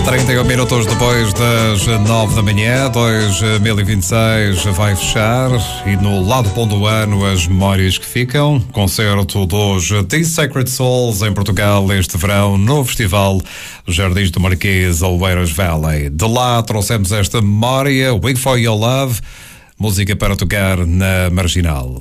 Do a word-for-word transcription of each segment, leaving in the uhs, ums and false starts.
trinta e um minutos depois das nove da manhã, dois mil e vinte e seis vai fechar e no lado bom do ano as memórias que ficam. Concerto dos The Sacred Souls em Portugal este verão no Festival Jardins do Marquês, Oeiras Valley. De lá trouxemos esta memória, Wait for Your Love, música para tocar na Marginal.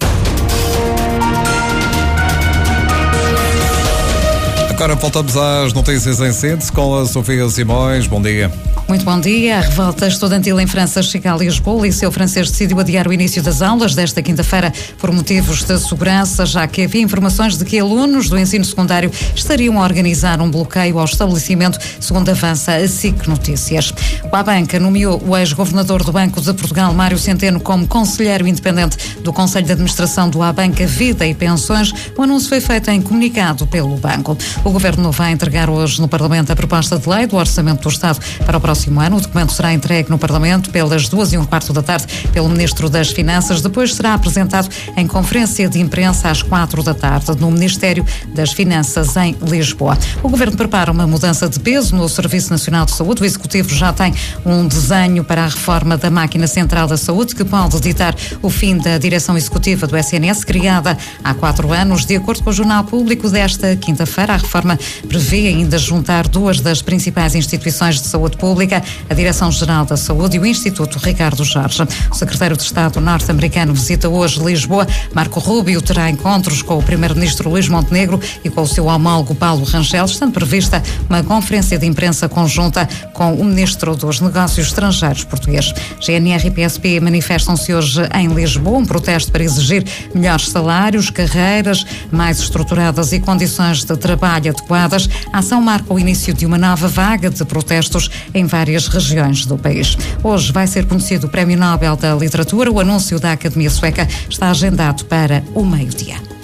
Agora voltamos às notícias em síntese com a Sofia Simões. Bom dia. Muito bom dia. A revolta estudantil em França chega a Lisboa. O Liceu Francês decidiu adiar o início das aulas desta quinta-feira por motivos de segurança, já que havia informações de que alunos do ensino secundário estariam a organizar um bloqueio ao estabelecimento, segundo avança a S I C Notícias. O Abanca nomeou o ex-governador do Banco de Portugal, Mário Centeno, como conselheiro independente do Conselho de Administração do Abanca Vida e Pensões. O anúncio foi feito em comunicado pelo banco. O Governo vai entregar hoje no Parlamento a proposta de lei do Orçamento do Estado para o próximo ano. O documento será entregue no Parlamento pelas duas e um quarto da tarde pelo Ministro das Finanças. Depois será apresentado em conferência de imprensa às quatro da tarde no Ministério das Finanças em Lisboa. O Governo prepara uma mudança de peso no Serviço Nacional de Saúde. O Executivo já tem um desenho para a reforma da Máquina Central da Saúde que pode ditar o fim da Direção Executiva do S N S, criada há quatro anos. De acordo com o Jornal Público desta quinta-feira, a reforma prevê ainda juntar duas das principais instituições de saúde pública, a Direção-Geral da Saúde e o Instituto Ricardo Jorge. O secretário de Estado norte-americano visita hoje Lisboa. Marco Rubio terá encontros com o primeiro-ministro Luís Montenegro e com o seu homólogo Paulo Rangel, estando prevista uma conferência de imprensa conjunta com o ministro dos Negócios Estrangeiros português. G N R e P S P manifestam-se hoje em Lisboa, um protesto para exigir melhores salários, carreiras mais estruturadas e condições de trabalho adequadas. A ação marca o início de uma nova vaga de protestos em várias regiões do país. Hoje vai ser conhecido o Prémio Nobel da Literatura. O anúncio da Academia Sueca está agendado para o meio-dia.